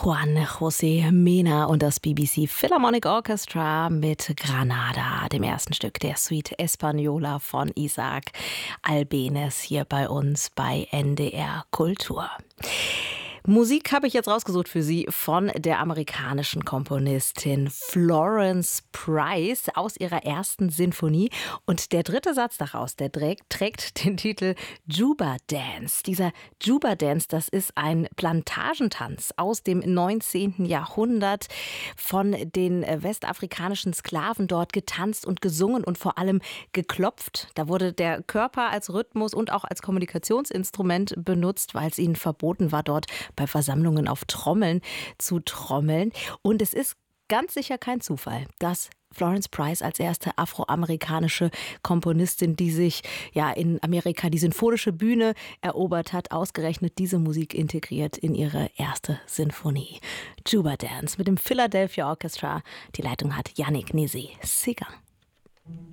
Juan José Mena und das BBC Philharmonic Orchestra mit Granada, dem ersten Stück der Suite Española von Isaac Albéniz hier bei uns bei NDR Kultur. Musik habe ich jetzt rausgesucht für Sie von der amerikanischen Komponistin Florence Price aus ihrer ersten Sinfonie. Und der dritte Satz daraus, der trägt den Titel Juba Dance. Dieser Juba Dance, das ist ein Plantagentanz aus dem 19. Jahrhundert, von den westafrikanischen Sklaven dort getanzt und gesungen und vor allem geklopft. Da wurde der Körper als Rhythmus und auch als Kommunikationsinstrument benutzt, weil es ihnen verboten war, dort bei Versammlungen auf Trommeln zu trommeln. Und es ist ganz sicher kein Zufall, dass Florence Price als erste afroamerikanische Komponistin, die sich in Amerika die sinfonische Bühne erobert hat, ausgerechnet diese Musik integriert in ihre erste Sinfonie. Juba Dance mit dem Philadelphia Orchestra. Die Leitung hat Yannick Nézet-Séguin.